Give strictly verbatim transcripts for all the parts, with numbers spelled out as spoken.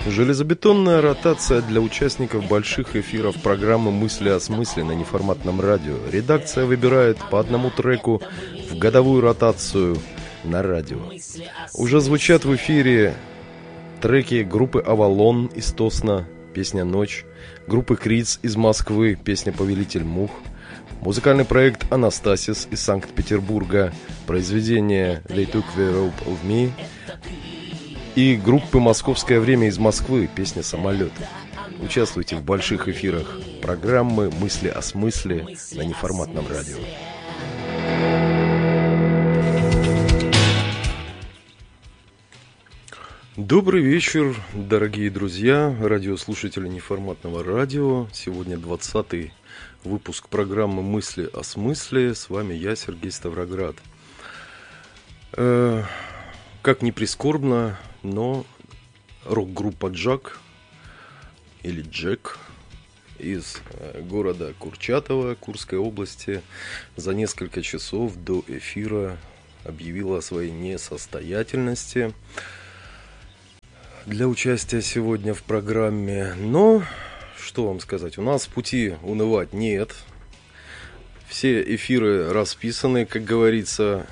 Железобетонная ротация для участников больших эфиров программы «Мысли о смысле» на неформатном радио. Редакция выбирает по одному треку в годовую ротацию на радио. Уже звучат в эфире треки группы «Авалон» из Тосна, песня «Ночь», группы «Криц» из Москвы, песня «Повелитель мух», музыкальный проект «Анастасис» из Санкт-Петербурга, произведение «They took the rope of me», и группы «Московское время» из Москвы, песня «Самолет». Участвуйте в больших эфирах программы «Мысли о смысле» на неформатном радио. Добрый вечер, дорогие друзья, радиослушатели неформатного радио. Сегодня двадцатый выпуск программы «Мысли о смысле». С вами я, Сергей Ставроград. Э, как ни прискорбно, но рок-группа «Джак» или «Джек» из города Курчатова Курской области за несколько часов до эфира объявила о своей несостоятельности для участия сегодня в программе. Но, что вам сказать, у нас пути унывать нет. Все эфиры расписаны, как говорится,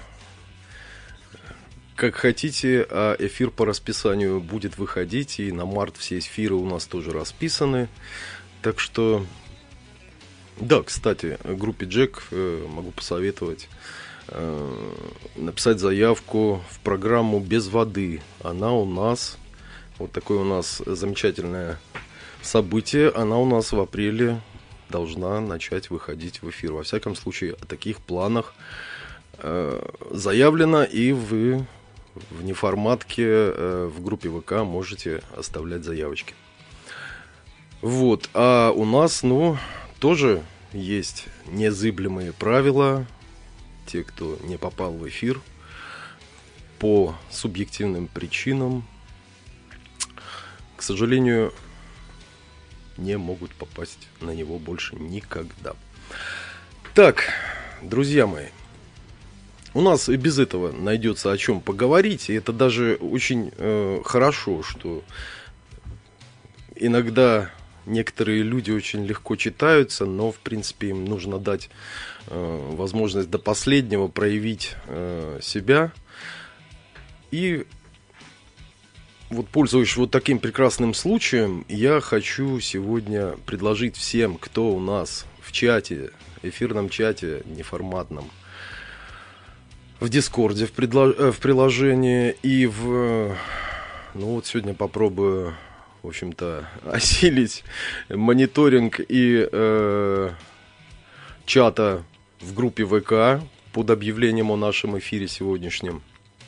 как хотите, а эфир по расписанию будет выходить. И на март все эфиры у нас тоже расписаны. Так что, да, кстати, группе «Джек» могу посоветовать написать заявку в программу «Без воды». Она у нас... Вот такое у нас замечательное событие. Она у нас в апреле должна начать выходить в эфир. Во всяком случае, о таких планах э, заявлено. И вы в неформатке э, в группе ВК можете оставлять заявочки. Вот. А у нас, ну, тоже есть незыблемые правила. Те, кто не попал в эфир по субъективным причинам, к сожалению, не могут попасть на него больше никогда. Так, друзья мои, у нас и без этого найдется о чем поговорить. И это даже очень э, хорошо, что иногда некоторые люди очень легко читаются, но, в принципе, им нужно дать э, возможность до последнего проявить э, себя. И вот, пользуясь вот таким прекрасным случаем, я хочу сегодня предложить всем, кто у нас в чате, эфирном чате неформатном, в Дискорде, в, предло... в приложении и в... Ну вот сегодня попробую, в общем-то, осилить мониторинг и э, чата в группе ВК под объявлением о нашем эфире сегодняшнем.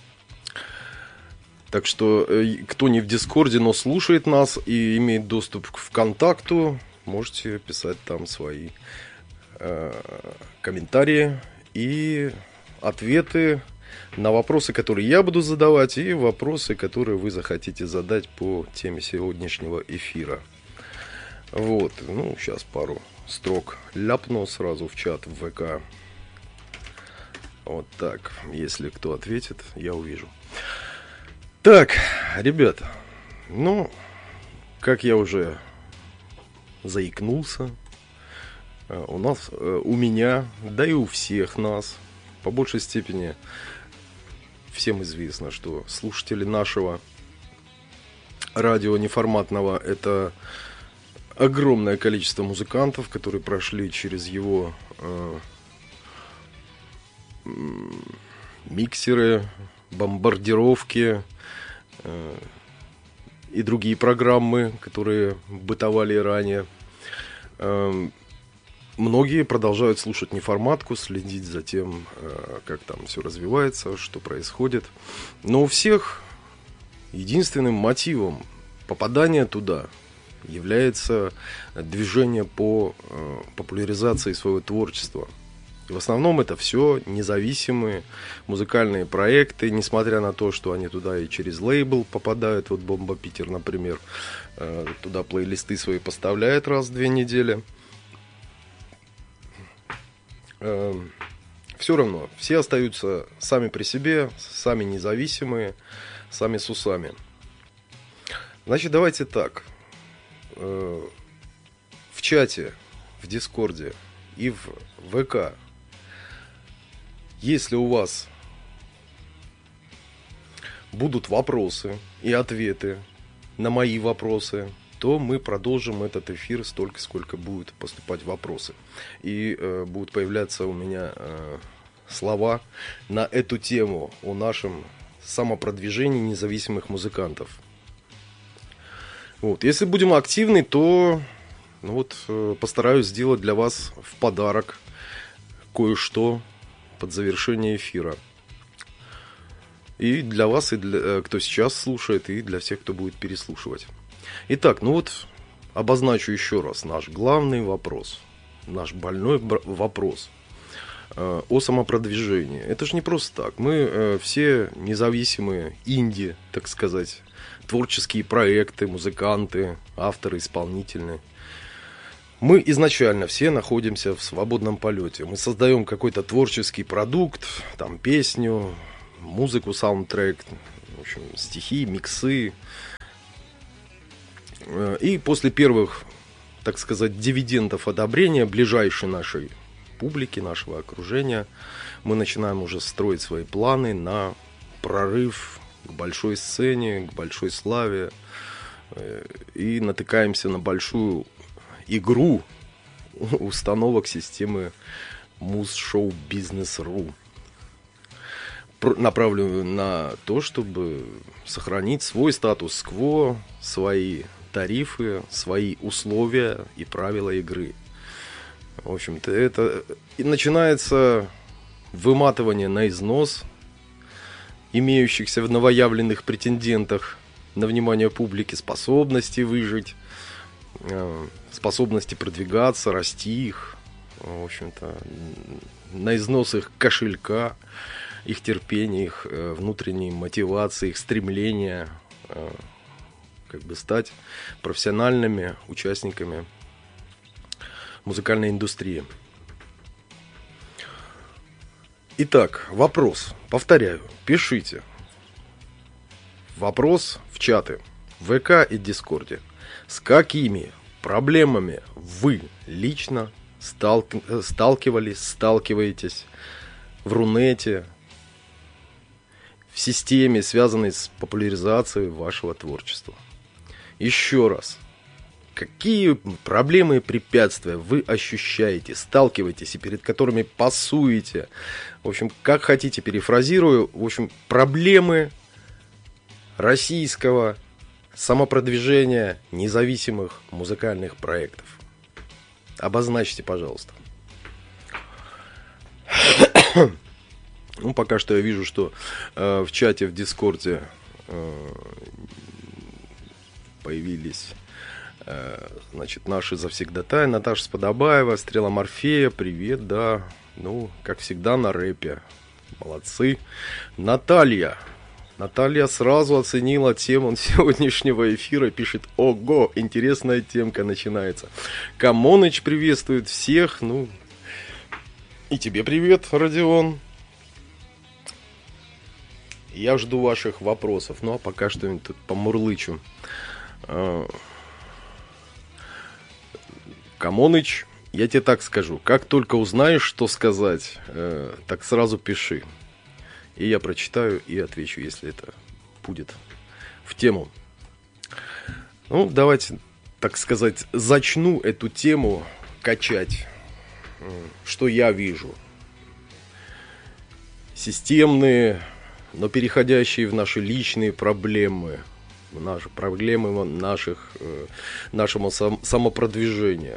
Так что, кто не в Дискорде, но слушает нас и имеет доступ к ВКонтакту, можете писать там свои э, комментарии и ответы на вопросы, которые я буду задавать, и вопросы, которые вы захотите задать по теме сегодняшнего эфира. Вот, ну, сейчас пару строк ляпну сразу в чат в ВК. Вот так, если кто ответит, я увижу. Так, ребята, ну, как я уже заикнулся, у нас, у меня, да и у всех нас, по большей степени, всем известно, что слушатели нашего радио неформатного — это огромное количество музыкантов, которые прошли через его э, миксеры, бомбардировки и другие программы, которые бытовали ранее. Многие продолжают слушать неформатку, следить за тем, как там все развивается, что происходит. Но у всех единственным мотивом попадания туда является движение по популяризации своего творчества. В основном это все независимые музыкальные проекты, несмотря на то, что они туда и через лейбл попадают. Вот Бомба Питер, например, туда плейлисты свои поставляет раз в две недели. Все равно, все остаются сами при себе, сами независимые, сами с усами. Значит, давайте так. В чате, в Дискорде и в ВК, если у вас будут вопросы и ответы на мои вопросы, то мы продолжим этот эфир столько, сколько будут поступать вопросы. И э, будут появляться у меня э, слова на эту тему о нашем самопродвижении независимых музыкантов. Вот. Если будем активны, то ну вот, э, постараюсь сделать для вас в подарок кое-что под завершение эфира. И для вас, и для кто сейчас слушает, и для всех, кто будет переслушивать. Итак, ну вот обозначу еще раз наш главный вопрос, наш больной вопрос э, о самопродвижении. Это же не просто так. Мы э, все независимые инди, так сказать, творческие проекты, музыканты, авторы, исполнители. Мы изначально все находимся в свободном полете. Мы создаем какой-то творческий продукт, там песню, музыку, саундтрек, в общем, стихи, миксы. И после первых, так сказать, дивидендов одобрения ближайшей нашей публики, нашего окружения, мы начинаем уже строить свои планы на прорыв к большой сцене, к большой славе. И натыкаемся на большую игру установок системы Музшоу-бизнес.ру, направленную на то, чтобы сохранить свой статус-кво, свои тарифы, свои условия и правила игры. В общем-то, это и начинается выматывание на износ имеющихся в новоявленных претендентах на внимание публики способности выжить, способности продвигаться, расти их, в общем-то, на износ их кошелька, их терпения, их внутренней мотивации, их стремления как бы стать профессиональными участниками музыкальной индустрии. Итак, вопрос. Повторяю, пишите. Вопрос в чаты в ВК и Дискорде. С какими проблемами вы лично сталк... сталкивались, сталкиваетесь в Рунете, в системе, связанной с популяризацией вашего творчества? Еще раз. Какие проблемы и препятствия вы ощущаете, сталкиваетесь и перед которыми пасуете? В общем, как хотите, перефразирую. В общем, проблемы российского самопродвижения независимых музыкальных проектов. Обозначьте, пожалуйста. Ну, пока что я вижу, что э, в чате, в Дискорде э, появились э, значит, наши завсегдатаи. Наташа Сподобаева, Стрела Морфея, привет, да. Ну, как всегда, на рэпе. Молодцы. Наталья. Наталья сразу оценила тему сегодняшнего эфира. Пишет: ого, интересная темка начинается. Камоныч приветствует всех. Ну, и тебе привет, Родион. Я жду ваших вопросов. Ну, а пока что-нибудь тут помурлычу. Камоныч, я тебе так скажу. Как только узнаешь, что сказать, так сразу пиши. И я прочитаю и отвечу, если это будет в тему. Ну, давайте, так сказать, зачну эту тему качать. Что я вижу. Системные, но переходящие в наши личные проблемы. Наши проблемы наших, нашего самопродвижения.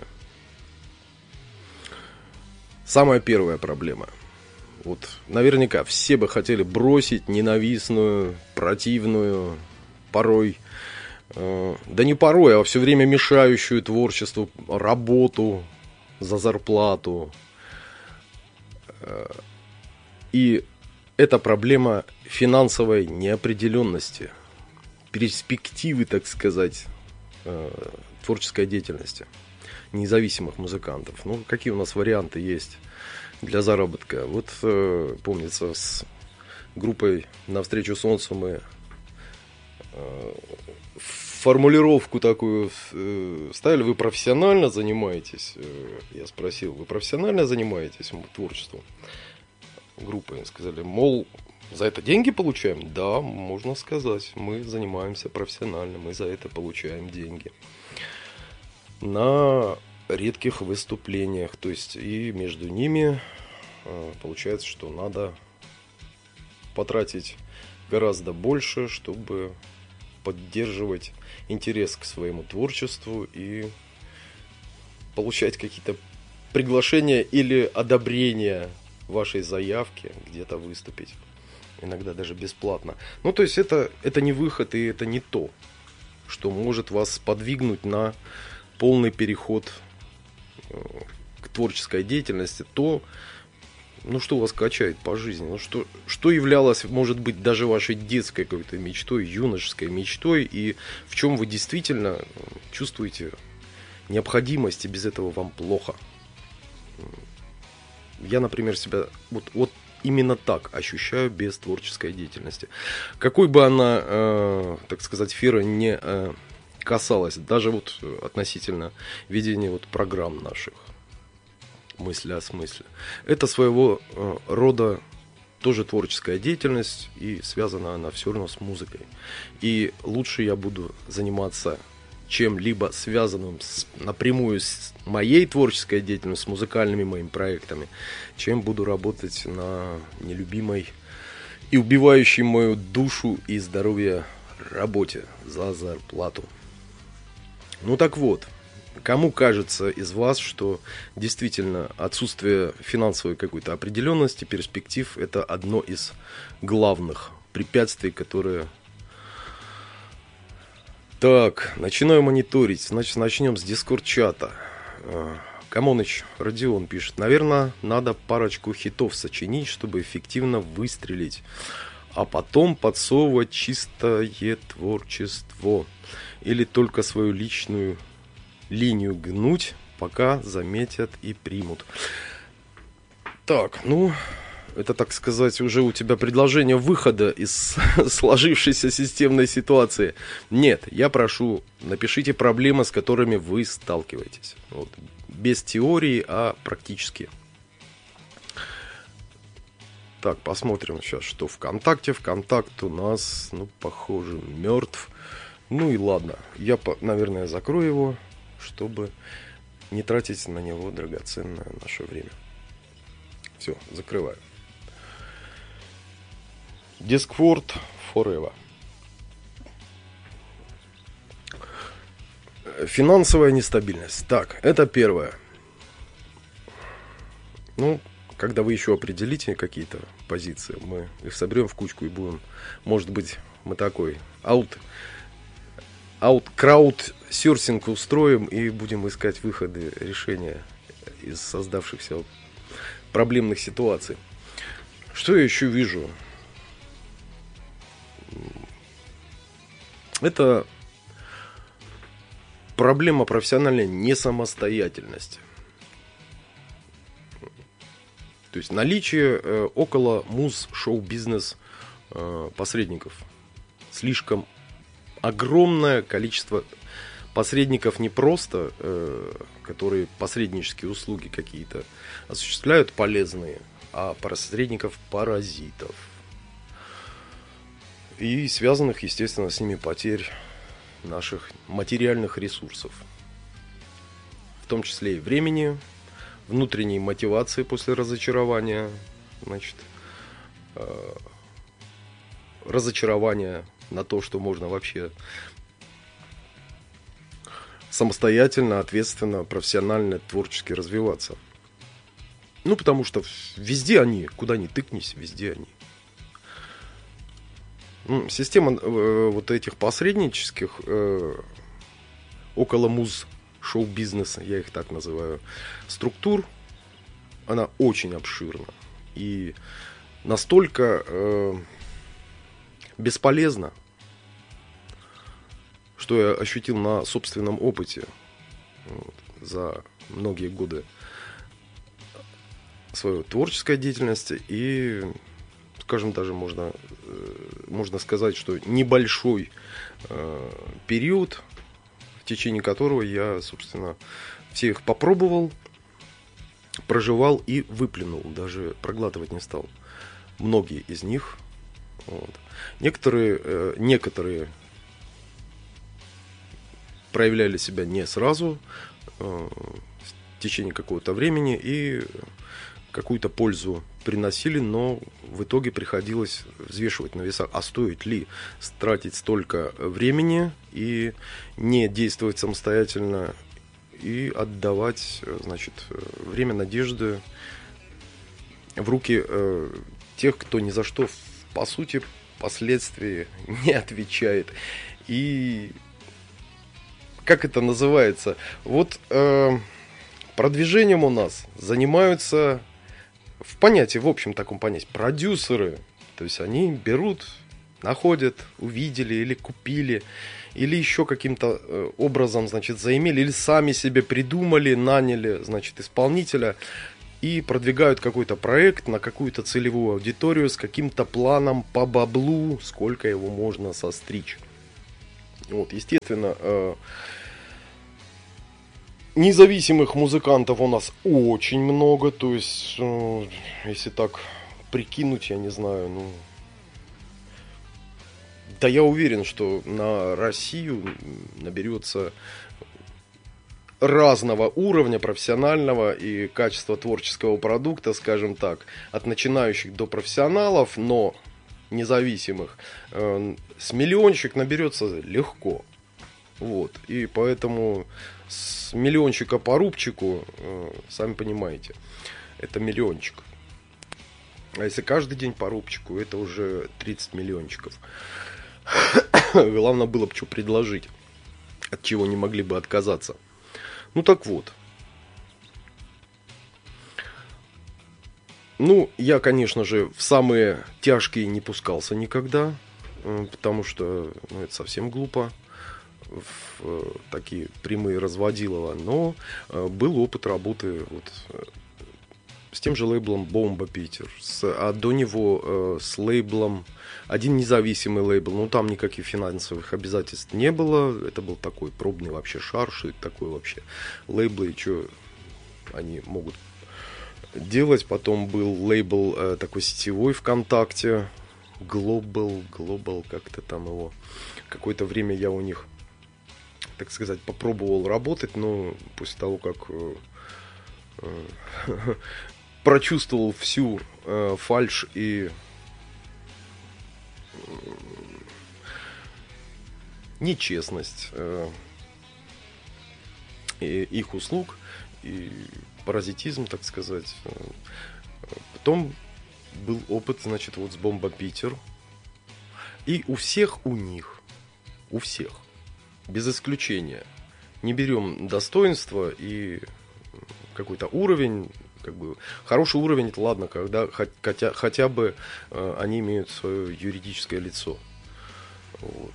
Самая первая проблема. Вот, наверняка все бы хотели бросить ненавистную, противную, порой, э, да не порой, а все время мешающую творчеству работу за зарплату. Э, и это проблема финансовой неопределенности, перспективы, так сказать, э, творческой деятельности независимых музыкантов. Ну, какие у нас варианты есть для заработка? Вот, э, помнится, с группой «Навстречу солнцу» мы э, формулировку такую э, ставили, вы профессионально занимаетесь? Э, я спросил, вы профессионально занимаетесь творчеством группы? Сказали, мол, за это деньги получаем? Да, можно сказать, мы занимаемся профессионально, мы за это получаем деньги. На редких выступлениях, то есть и между ними э, получается, что надо потратить гораздо больше, чтобы поддерживать интерес к своему творчеству и получать какие-то приглашения или одобрения вашей заявки где-то выступить. Иногда даже бесплатно. Ну, то есть это, это не выход и это не то, что может вас сподвигнуть на полный переход к творческой деятельности. То, ну, что вас качает по жизни? Ну, что, что являлось, может быть, даже вашей детской какой-то мечтой, юношеской мечтой, и в чем вы действительно чувствуете необходимость, и без этого вам плохо? Я, например, себя вот, вот именно так ощущаю без творческой деятельности. Какой бы она, э, так сказать, сфера не э, касалась, даже вот относительно ведения вот программ наших. Мысли о смысле. Это своего э, рода тоже творческая деятельность, и связана она все равно с музыкой. И лучше я буду заниматься чем-либо связанным с, напрямую с моей творческой деятельностью, с музыкальными моими проектами, чем буду работать на нелюбимой и убивающей мою душу и здоровье работе за зарплату. Ну так вот. Кому кажется из вас, что действительно отсутствие финансовой какой-то определенности, перспектив – это одно из главных препятствий, которые... Так, начинаю мониторить. Значит, начнем с дискорд-чата. Камоныч Родион пишет. Наверное, надо парочку хитов сочинить, чтобы эффективно выстрелить. А потом подсовывать чистое творчество. Или только свою личную... линию гнуть, пока заметят и примут. Так, ну, это, так сказать, уже у тебя предложение выхода из сложившейся системной ситуации. Нет, я прошу, напишите проблемы, с которыми вы сталкиваетесь. Вот. Без теории, а практически. Так, посмотрим сейчас, что ВКонтакте. ВКонтакт у нас, ну, похоже, мертв. Ну и ладно, я, наверное, закрою его, чтобы не тратить на него драгоценное наше время. Все, закрываю. Discord Forever. Финансовая нестабильность. Так, это первое. Ну, когда вы еще определите какие-то позиции, мы их соберем в кучку и будем, может быть, мы такой аут аут краудсорсинг устроим и будем искать выходы, решения из создавшихся проблемных ситуаций. Что я еще вижу? Это проблема профессиональной несамостоятельности. То есть наличие э, около муз-шоу-бизнес э, посредников. Слишком огромное количество посредников, не просто, э, которые посреднические услуги какие-то осуществляют полезные, а посредников-паразитов. И связанных, естественно, с ними потерь наших материальных ресурсов. В том числе и времени, внутренней мотивации после разочарования, значит, э, разочарования на то, что можно вообще самостоятельно, ответственно, профессионально, творчески развиваться. Ну, потому что везде они, куда ни тыкнись, везде они. Ну, система э, вот этих посреднических э, около муз шоу-бизнеса, я их так называю, структур, она очень обширна и настолько э, бесполезна, что я ощутил на собственном опыте вот, за многие годы своей творческой деятельности и, скажем, даже можно э, можно сказать, что небольшой э, период, в течение которого я, собственно, всех попробовал, проживал и выплюнул, даже проглатывать не стал. Многие из них. Вот. Некоторые, э, некоторые проявляли себя не сразу, э, в течение какого-то времени, и какую-то пользу приносили, но в итоге приходилось взвешивать на весах, а стоит ли тратить столько времени и не действовать самостоятельно, и отдавать, значит, время надежды в руки э, тех, кто ни за что, по сути, впоследствии не отвечает. И как это называется? Вот э, продвижением у нас занимаются, в понятии, в общем таком понятии, продюсеры. То есть они берут, находят, увидели или купили, или еще каким-то э, образом, значит, заимели, или сами себе придумали, наняли, значит, исполнителя и продвигают какой-то проект на какую-то целевую аудиторию с каким-то планом по баблу, сколько его можно состричь. Вот, естественно, э, независимых музыкантов у нас очень много, то есть, э, если так прикинуть, я не знаю, ну... Да я уверен, что на Россию наберется разного уровня профессионального и качества творческого продукта, скажем так, от начинающих до профессионалов, но независимых, э, с миллиончик наберется легко. Вот. И поэтому с миллиончика по рубчику, э, сами понимаете, это миллиончик. А если каждый день по рубчику, это уже тридцать миллиончиков. Главное было бы что предложить, от чего не могли бы отказаться. Ну так вот. Ну, я, конечно же, в самые тяжкие не пускался никогда, потому что ну, это совсем глупо, в такие прямые разводилово. Но был опыт работы вот с тем же лейблом Бомба Питер, с, а до него э, с лейблом, один независимый лейбл, ну там никаких финансовых обязательств не было, это был такой пробный вообще шар, что это такое вообще лейблы, и что они могут делать. Потом был лейбл э, такой сетевой ВКонтакте, Global, Global, как-то там его, какое-то время я у них, так сказать, попробовал работать, но после того, как... Э, э, прочувствовал всю э, фальшь и э, нечестность э, и их услуг и паразитизм, так сказать. Потом был опыт, значит, вот с Бомба Питер. И у всех у них, у всех, без исключения, не берем достоинства и какой-то уровень. Как бы, хороший уровень, это ладно, когда хотя, хотя бы э, они имеют свое юридическое лицо. Вот.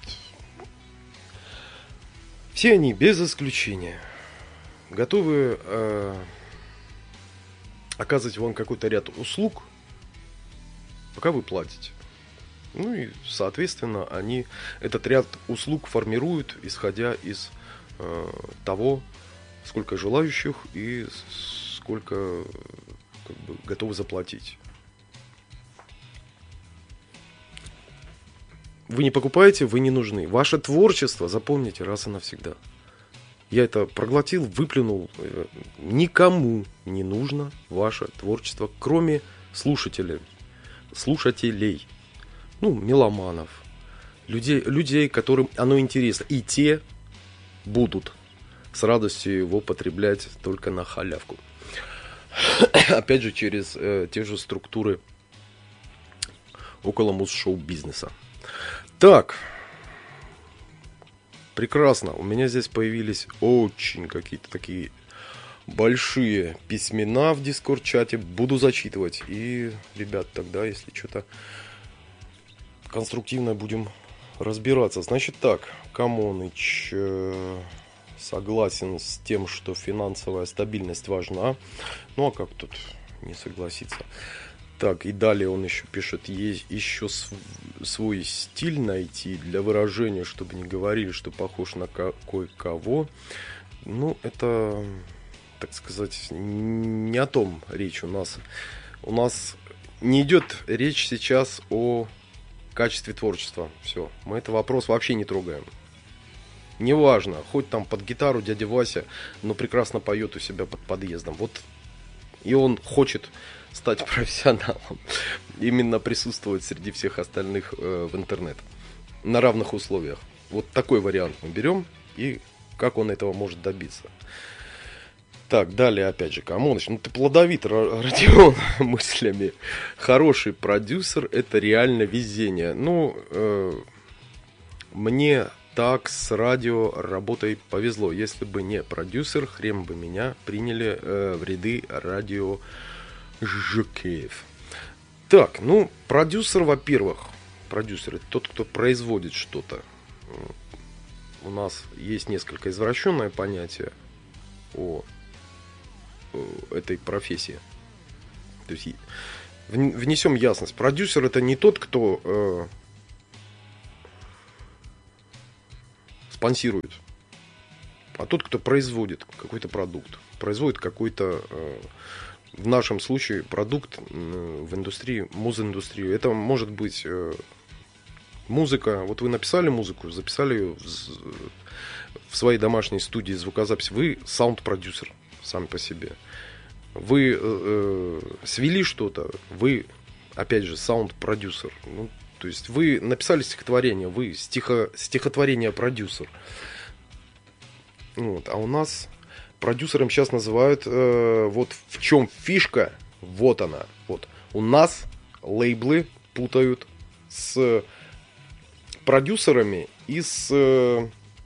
Все они, без исключения, готовы э, оказывать вам какой-то ряд услуг, пока вы платите. Ну и, соответственно, они этот ряд услуг формируют, исходя из э, того, сколько желающих и сколько как бы, готовы заплатить. Вы не покупаете, вы не нужны. Ваше творчество, запомните раз и навсегда. Я это проглотил, выплюнул. Никому не нужно ваше творчество, кроме слушателей. Слушателей. Ну, меломанов. Людей, людей, которым оно интересно. И те будут с радостью его потреблять только на халявку. Опять же, через э, те же структуры около муз-шоу-бизнеса. Так. Прекрасно. У меня здесь появились очень какие-то такие большие письмена в Дискорд-чате. Буду зачитывать. И, ребят, тогда, если что-то конструктивное, будем разбираться. Значит так. Камоныч... Э- Согласен с тем, что финансовая стабильность важна. Ну а как тут не согласиться? Так, и далее он еще пишет, есть еще св- свой стиль найти для выражения, чтобы не говорили, что похож на ко- кое-кого. Ну, это, так сказать, не о том речь у нас. У нас не идет речь сейчас о качестве творчества. Все, мы этот вопрос вообще не трогаем. Неважно, хоть там под гитару дядя Вася, но прекрасно поет у себя под подъездом. Вот и он хочет стать профессионалом, именно присутствовать среди всех остальных э, в интернет на равных условиях. Вот такой вариант мы берем, и как он этого может добиться. Так, далее опять же, Камоныч, ну ты плодовит, Родион, мыслями. Хороший продюсер — это реально везение. Ну, э, мне так с радио работой повезло. Если бы не продюсер, хрен бы меня приняли э, в ряды радио Жукеев. Так, ну, продюсер, во-первых, продюсер — это тот, кто производит что-то. У нас есть несколько извращенное понятие о, о этой профессии. То есть внесем ясность. Продюсер — это не тот, кто э, спонсирует, а тот, кто производит какой-то продукт, производит какой-то э, в нашем случае продукт в индустрии, музыиндустрии. Это может быть э, музыка. Вот вы написали музыку, записали ее в, в своей домашней студии звукозаписи. Вы саунд-продюсер сам по себе. Вы э, э, свели что-то, вы, опять же, саунд-продюсер. Ну, то есть вы написали стихотворение, вы стихо, стихотворение-продюсер. Вот, а у нас продюсером сейчас называют, э, вот в чем фишка, вот она. Вот. У нас лейблы путают с продюсерами и с, э,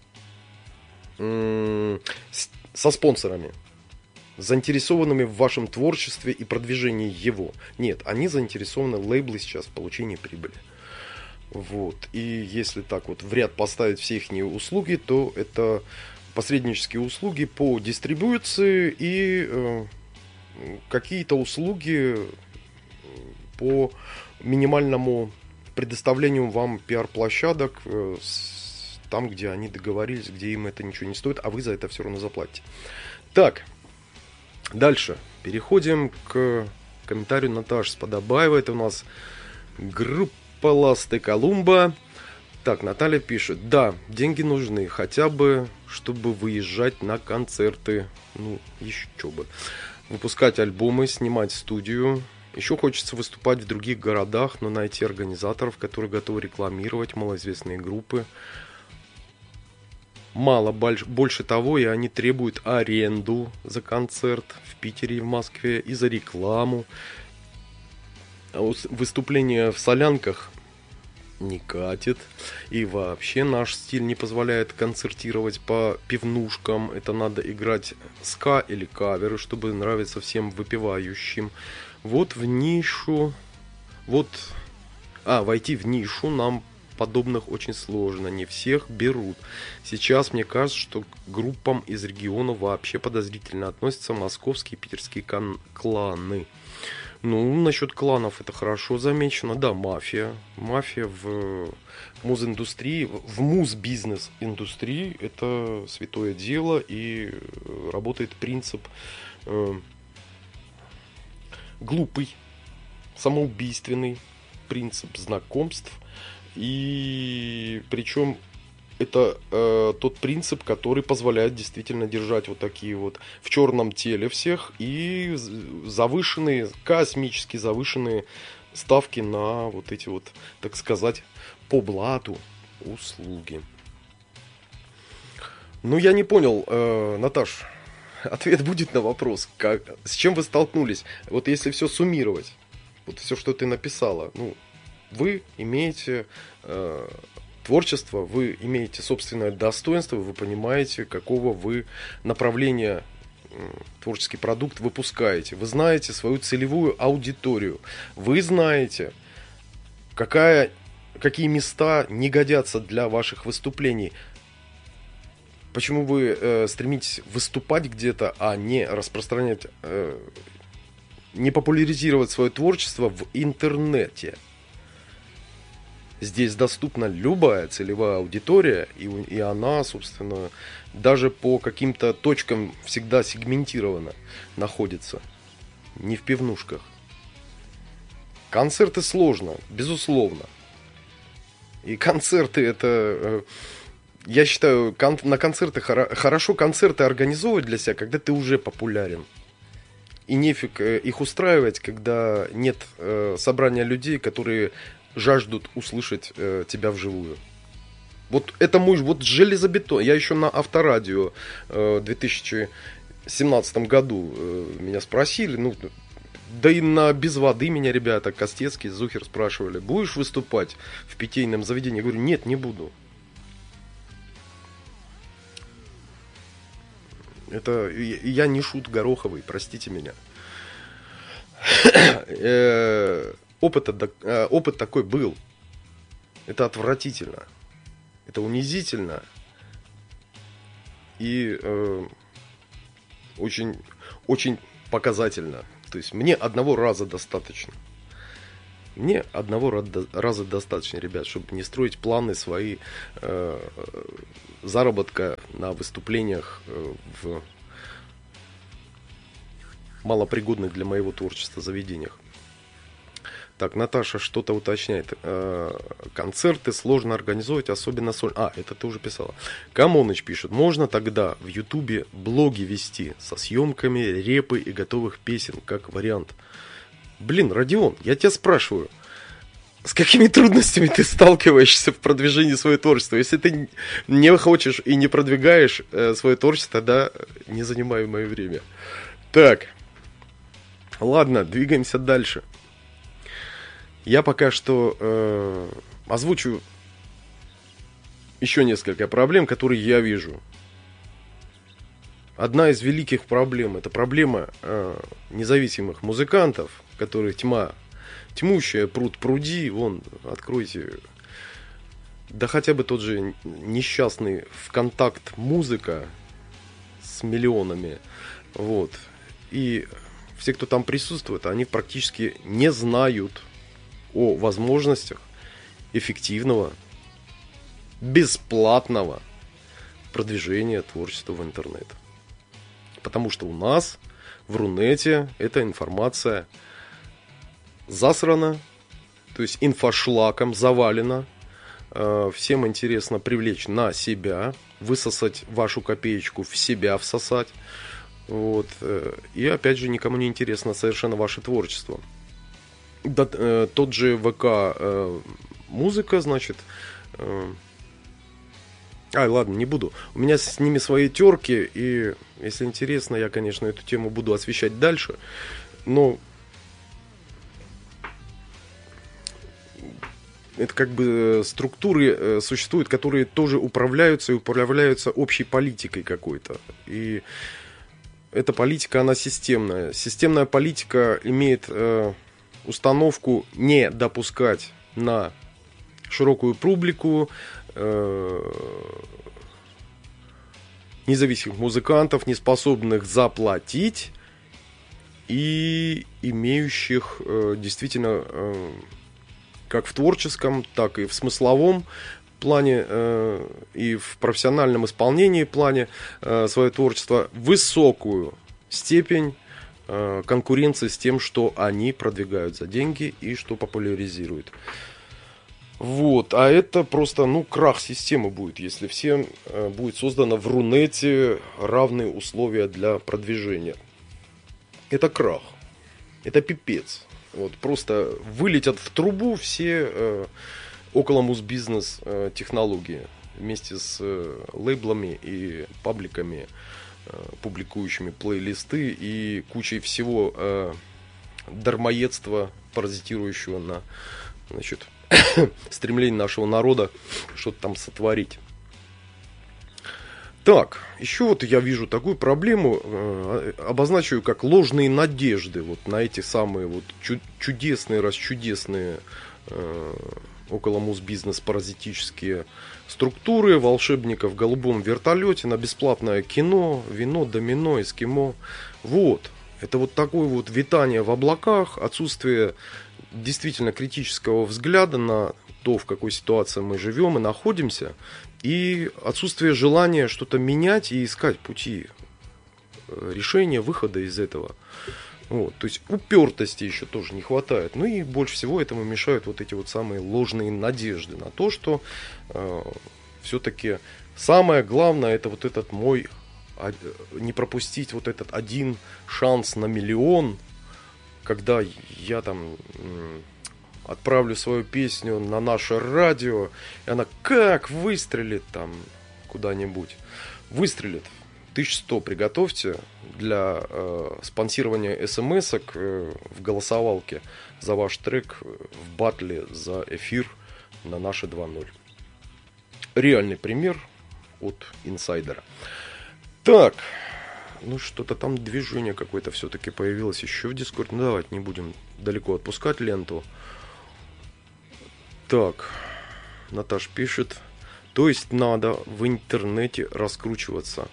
э, с со спонсорами, заинтересованными в вашем творчестве и продвижении его. Нет, они заинтересованы, лейблы, сейчас в получении прибыли. Вот. И если так вот в ряд поставить все их услуги, то это посреднические услуги по дистрибуции и э, какие-то услуги по минимальному предоставлению вам пиар-площадок э, с, там, где они договорились, где им это ничего не стоит, а вы за это все равно заплатите. Так, дальше. Переходим к комментарию Наташи Сподобаевой. Это у нас группа Ласты Колумба. Так, Наталья пишет: да, деньги нужны, хотя бы, чтобы выезжать на концерты. Ну, еще бы. Выпускать альбомы, снимать студию. Еще хочется выступать в других городах, но найти организаторов, которые готовы рекламировать малоизвестные группы. Мало, больше того, и они требуют аренду за концерт в Питере и в Москве, и за рекламу. А выступления в солянках не катит. И вообще наш стиль не позволяет концертировать по пивнушкам. Это надо играть ска или каверы, чтобы нравиться всем выпивающим. Вот в нишу, вот, а, войти в нишу нам подобных очень сложно, не всех берут. Сейчас мне кажется, что к группам из региона вообще подозрительно относятся московские и питерские кан- кланы. Ну, насчет кланов это хорошо замечено. Да, мафия. Мафия в муз-индустрии, в муз-бизнес-индустрии это святое дело, и работает принцип э, глупый, самоубийственный принцип знакомств. И причем это э, тот принцип, который позволяет действительно держать вот такие вот в черном теле всех и завышенные, космически завышенные ставки на вот эти вот, так сказать, по блату услуги. Ну, я не понял, э, Наташ, ответ будет на вопрос, как, с чем вы столкнулись? Вот если все суммировать, вот все, что ты написала, ну, вы имеете э, творчество, вы имеете собственное достоинство, вы понимаете, какого вы направления э, творческий продукт выпускаете. Вы знаете свою целевую аудиторию. Вы знаете, какая, какие места не годятся для ваших выступлений. Почему вы э, стремитесь выступать где-то, а не распространять э, не популяризировать свое творчество в интернете. Здесь доступна любая целевая аудитория, и, и она, собственно, даже по каким-то точкам всегда сегментирована находится. Не в пивнушках. Концерты сложно, безусловно. И концерты это... Я считаю, кон- на концерты хоро- хорошо концерты организовывать для себя, когда ты уже популярен. И нефиг э, их устраивать, когда нет э, собрания людей, которые жаждут услышать э, тебя вживую. Вот это мой вот железобетон. Я еще на Авторадио э, в две тысячи семнадцатом году э, меня спросили, ну, да и на Без воды меня ребята, Костецкий, Зухер спрашивали, будешь выступать в питейном заведении? Я говорю, нет, не буду. Это я не шут Гороховый, простите меня. Опыт, опыт такой был. Это отвратительно. Это унизительно. И э, очень, очень показательно. То есть мне одного раза достаточно. Мне одного раза достаточно, ребят, чтобы не строить планы свои э, заработка на выступлениях э, в малопригодных для моего творчества заведениях. Так, Наташа что-то уточняет. Э, концерты сложно организовать, особенно соль. А, это ты уже писала. Камоныч пишет. Можно тогда в Ютубе блоги вести со съемками репы и готовых песен, как вариант. Блин, Родион, я тебя спрашиваю, с какими трудностями ты сталкиваешься в продвижении своего творчества? Если ты не хочешь и не продвигаешь э, свое творчество, тогда не занимай мое время. Так, ладно, двигаемся дальше. Я пока что э, озвучу еще несколько проблем, которые я вижу. Одна из великих проблем – это проблема э, независимых музыкантов, которые тьма, тьмущая, пруд пруди, вон, откройте, да хотя бы тот же несчастный ВКонтакт музыка с миллионами, вот, и все, кто там присутствует, они практически не знают о возможностях эффективного, бесплатного продвижения творчества в интернет. Потому что у нас в Рунете эта информация засрана, то есть инфошлаком завалена. Всем интересно привлечь на себя, высосать вашу копеечку в себя, всосать. Вот. И опять же, никому не интересно совершенно ваше творчество. Да, э, тот же ВК э, музыка, значит. Э, Ай, ладно, не буду. У меня с ними свои терки, и если интересно, я, конечно, эту тему буду освещать дальше. Но это как бы структуры э, существуют, которые тоже управляются и управляются общей политикой какой-то. И эта политика, она системная. Системная политика имеет э, установку не допускать на широкую публику э, независимых музыкантов, не способных заплатить и имеющих э, действительно э, как в творческом, так и в смысловом плане э, и в профессиональном исполнении плане э, свое творчество высокую степень э, конкуренции с тем, что они продвигают за деньги и что популяризируют. Вот, а это просто, ну, крах системы будет, если всем э, будет создано в Рунете равные условия для продвижения. Это крах, это пипец. Вот, просто вылетят в трубу все э, около музбизнес э, технологии вместе с э, лейблами и пабликами, э, публикующими плейлисты и кучей всего э, дармоедства, паразитирующего на, значит, стремление нашего народа что-то там сотворить. Так, еще вот я вижу такую проблему, э, обозначаю как ложные надежды вот на эти самые вот чу- чудесные, расчудесные э, около музбизнес паразитические структуры волшебников в голубом вертолете на бесплатное кино, вино, домино, эскимо. Вот, Это вот такое вот витание в облаках, отсутствие действительно критического взгляда на то, в какой ситуации мы живем и находимся, и отсутствие желания что-то менять и искать пути решения, выхода из этого. Вот, то есть упертости еще тоже не хватает. Ну и больше всего этому мешают вот эти вот самые ложные надежды на то, что э, все-таки самое главное это вот этот мой, э, не пропустить вот этот один шанс на миллион, когда я там э, отправлю свою песню на наше радио, и она как выстрелит там куда-нибудь. Выстрелит. тысяча сто приготовьте для э, спонсирования смс-ок э, в голосовалке за ваш трек в батле за эфир на наши два ноль. Реальный пример от инсайдера. Так, ну что-то там движение какое-то все-таки появилось еще в Дискорде. Ну давайте не будем далеко отпускать ленту. Так, Наташ пишет, то есть надо в интернете раскручиваться.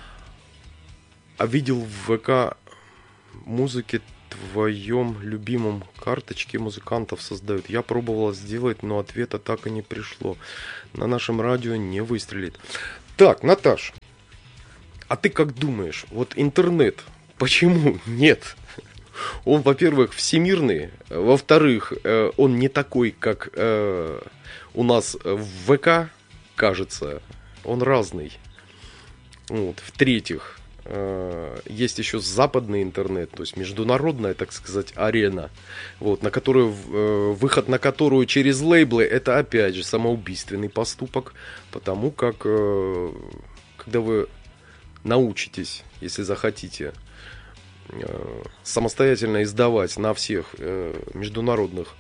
А видел в ВК музыке твоем любимом карточки музыкантов создают. Я пробовала сделать, но ответа так и не пришло. На нашем радио не выстрелит. Так, Наташ, а ты как думаешь, вот интернет, почему нет? Он, во-первых, всемирный, во-вторых, он не такой, как у нас в ВК, кажется, он разный. Вот. В-третьих, есть еще западный интернет, то есть международная, так сказать, арена, вот, на которую, выход на которую через лейблы, это опять же самоубийственный поступок, потому как, когда вы научитесь, если захотите, самостоятельно издавать на всех международных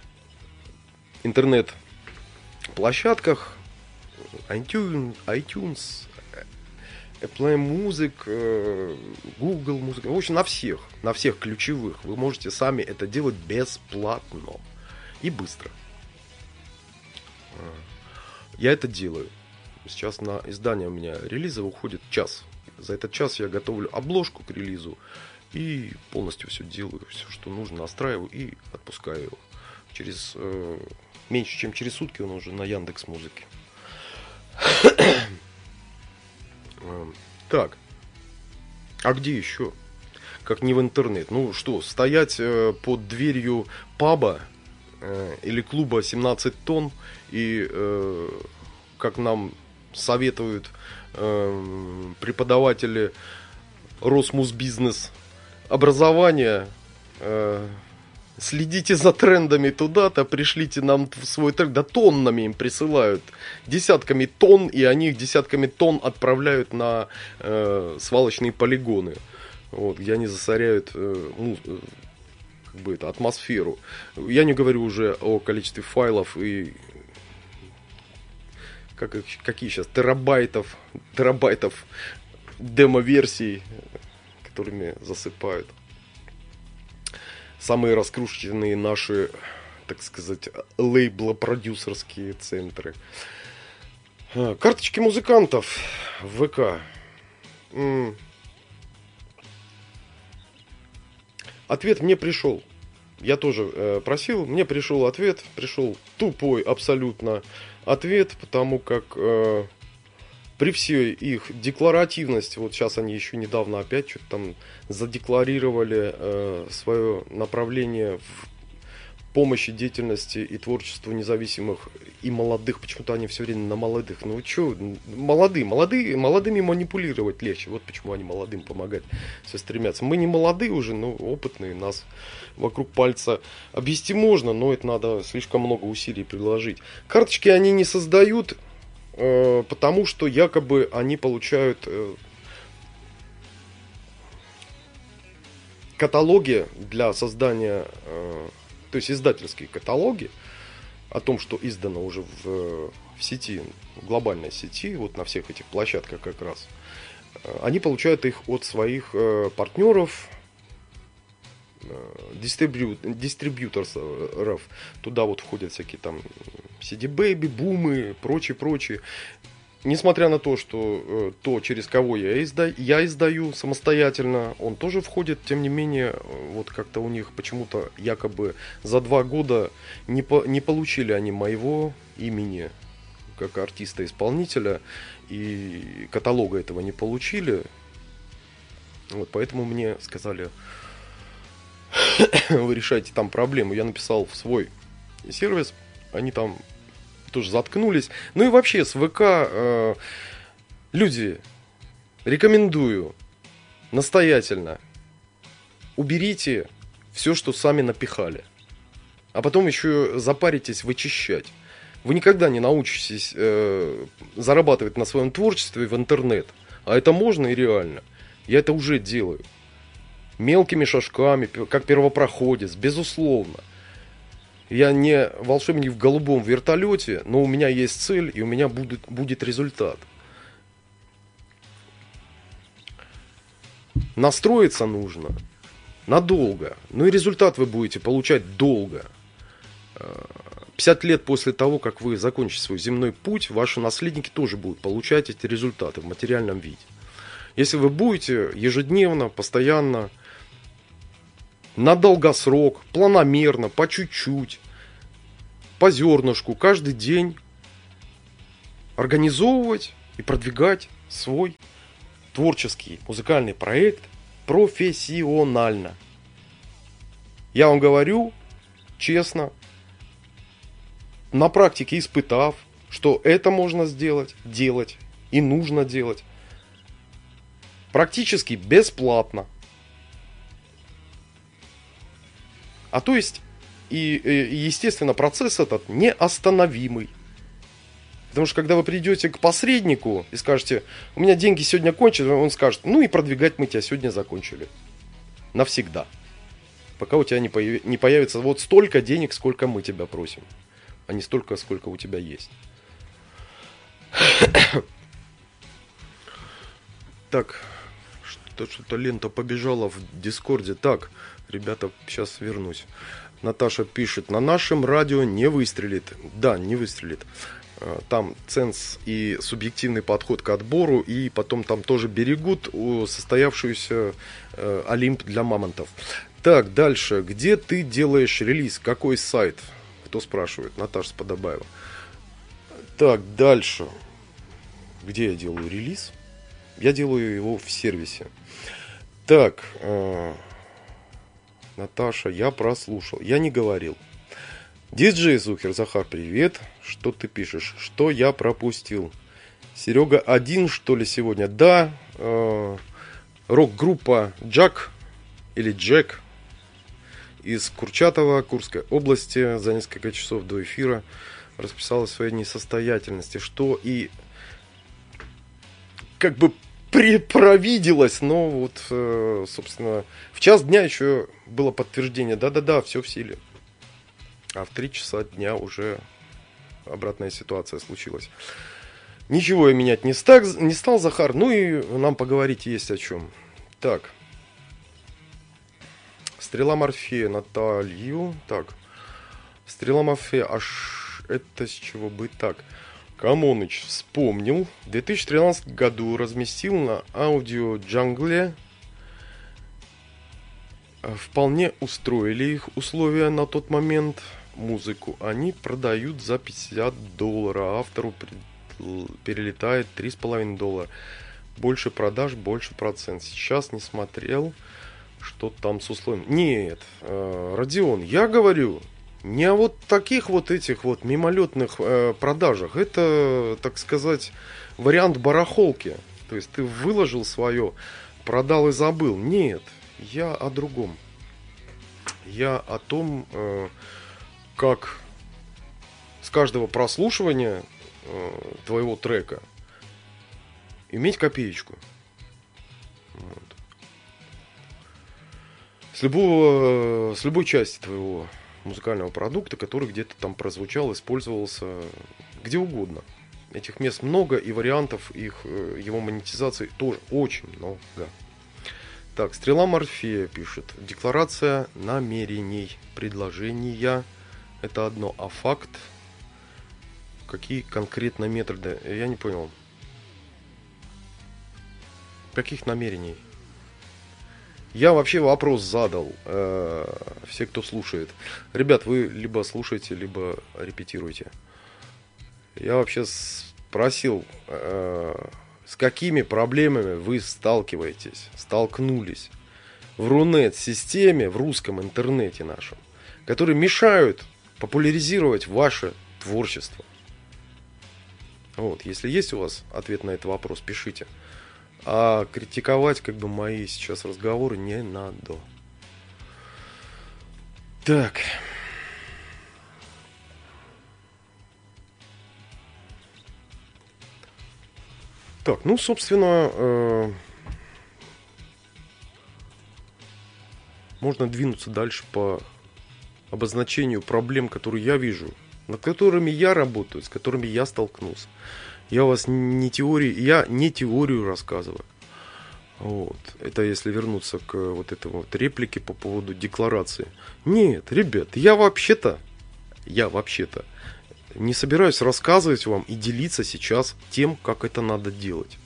интернет-площадках, iTunes, iTunes Apple Music, Google Music, в общем, на всех, на всех ключевых. Вы можете сами это делать бесплатно и быстро. Я это делаю. Сейчас на издание у меня релиза уходит час. За этот час я готовлю обложку к релизу и полностью все делаю, все, что нужно, настраиваю и отпускаю его. Через э, меньше, чем через сутки он уже на Яндекс.Музыке. Так, а где еще? Как не в интернет? Ну что, стоять э, под дверью паба э, или клуба семнадцать тонн и, э, как нам советуют э, преподаватели Росмусбизнес образования, э, следите за трендами туда-то, пришлите нам свой трек, да тоннами им присылают, десятками тонн, и они их десятками тонн отправляют на э, свалочные полигоны, вот, где они засоряют э, ну, как бы это, атмосферу. Я не говорю уже о количестве файлов и как, какие сейчас терабайтов, терабайтов демо-версий, которыми засыпают. Самые раскрученные наши, так сказать, лейбло-продюсерские центры. Карточки музыкантов в ВК. Ответ мне пришел. Я тоже э, просил, мне пришел ответ. Пришел тупой абсолютно ответ, потому как э, при всей их декларативности, вот сейчас они еще недавно опять что-то там задекларировали э, свое направление в помощи деятельности и творчеству независимых и молодых. Почему-то они все время на молодых. Ну что, молодые, молодые, молодыми манипулировать легче. Вот почему они молодым помогать все стремятся. Мы не молодые уже, но опытные. Нас вокруг пальца обвести можно, но это надо слишком много усилий приложить. Карточки они не создают, э, потому что якобы они получают э, каталоги для создания, э, то есть издательские каталоги о том, что издано уже в, в сети, в глобальной сети, вот на всех этих площадках как раз. Они получают их от своих э, партнеров, э, дистрибью, дистрибьюторов. Туда вот входят всякие там си ди Baby, Бумы, прочие-прочие. несмотря на то, что э, то, через кого я, изда... я издаю самостоятельно, он тоже входит, тем не менее, э, вот как-то у них почему-то якобы за два года не, по... не получили они моего имени как артиста-исполнителя, и каталога этого не получили. Вот, поэтому мне сказали, вы решаете там проблему. Я написал в свой сервис, они там тоже заткнулись. Ну и вообще с ВК, э, люди, рекомендую настоятельно, уберите все, что сами напихали, а потом еще запаритесь вычищать. Вы никогда не научитесь э, зарабатывать на своем творчестве в интернет, а это можно и реально. Я это уже делаю. Мелкими шажками, как первопроходец, безусловно. Я не волшебник в голубом вертолете, но у меня есть цель, и у меня будет, будет результат. Настроиться нужно надолго. Ну и результат вы будете получать долго. пятьдесят лет после того, как вы закончите свой земной путь, ваши наследники тоже будут получать эти результаты в материальном виде. Если вы будете ежедневно, постоянно, на долгосрок, планомерно, по чуть-чуть, по зернышку, каждый день организовывать и продвигать свой творческий музыкальный проект профессионально. Я вам говорю честно, на практике испытав, что это можно сделать, делать и нужно делать практически бесплатно. А то есть, и, и естественно, процесс этот неостановимый. Потому что когда вы придете к посреднику и скажете, у меня деньги сегодня кончились, он скажет, ну и продвигать мы тебя сегодня закончили. Навсегда. Пока у тебя не, появ... не появится вот столько денег, сколько мы тебя просим, а не столько, сколько у тебя есть. Так, что-то, что-то лента побежала в Дискорде. Так, ребята, сейчас вернусь. Наташа пишет, на нашем радио не выстрелит. Да, не выстрелит. Там ценз и субъективный подход к отбору, и потом там тоже берегут состоявшуюся э, Олимп для мамонтов. Так, дальше. Где ты делаешь релиз? Какой сайт? Кто спрашивает? Наташа Сподобаева. Так, дальше. Где я делаю релиз? Я делаю его в сервисе. Так, э, Наташа, я прослушал. Я не говорил. Диджей Зухер, Захар, привет. Что ты пишешь? Что я пропустил? Серега один, что ли, сегодня? Да. Э, рок-группа Джак или Джек из Курчатова, Курской области, за несколько часов до эфира расписалась в своей несостоятельности, что и как бы препровиделось, но вот, э, собственно, в час дня еще было подтверждение. Да-да-да, все в силе. А в три часа дня уже обратная ситуация случилась. Ничего я менять не, стал, не стал, Захар. Ну и нам поговорить есть о чем. Так. Стрела Морфея, Наталью. Так. Стрела Морфея. Аж это с чего бы так? Камоныч вспомнил. В две тысячи тринадцатом году разместил на аудио Джангле. Вполне устроили их условия на тот момент. Музыку они продают за пятьдесят долларов, а автору перелетает три с половиной доллара. Больше продаж, больше процент. Сейчас не смотрел, что там с условием. Нет, э, Родион, я говорю не о вот таких вот этих вот мимолетных э, продажах. Это, так сказать, вариант барахолки. То есть ты выложил свое, продал и забыл. Нет, я о другом. Я о том... Э, как с каждого прослушивания э, твоего трека иметь копеечку. Вот. С любого, с любой части твоего музыкального продукта, который где-то там прозвучал, использовался, где угодно. Этих мест много, и вариантов их, э, его монетизации тоже очень много. Так, Стрела Морфея пишет. Декларация намерений, предложения. Это одно, а факт, какие конкретно методы, я не понял. Каких намерений? Я вообще вопрос задал. Э, все, кто слушает. Ребят, вы либо слушаете, либо репетируете. Я вообще спросил, э, с какими проблемами вы сталкиваетесь, столкнулись в Рунет-системе, в русском интернете нашем, которые мешают популяризировать ваше творчество. Вот, если есть у вас ответ на этот вопрос, пишите. А критиковать как бы мои сейчас разговоры не надо. Так. Так, ну, собственно, э, можно двинуться дальше по обозначению проблем, которые я вижу, над которыми я работаю, с которыми я столкнулся. Я у вас не теории, я не теорию рассказываю. Вот. Это если вернуться к вот этой вот реплике по поводу декларации. Нет, ребят, я вообще-то, я вообще-то не собираюсь рассказывать вам и делиться сейчас тем, как это надо делать.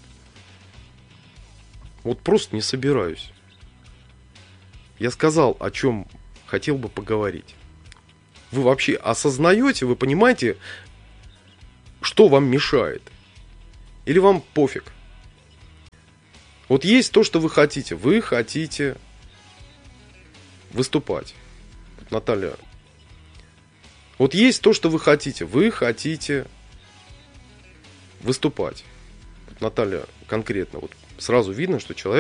Вот просто не собираюсь. Я сказал, о чем хотел бы поговорить. Вы вообще осознаете, вы понимаете, что вам мешает? Или вам пофиг? Вот есть то, что вы хотите. Вы хотите выступать. Вот, Наталья. Вот есть то, что вы хотите. Вы хотите выступать. Вот, Наталья, конкретно. Вот сразу видно, что человек